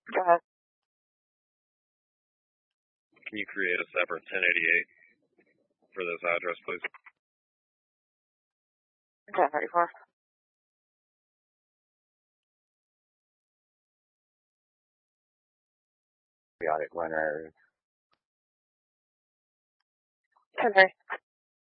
Go ahead. Can you create a separate 1088 for this address, please? 1034. Periodic runners. 10-3.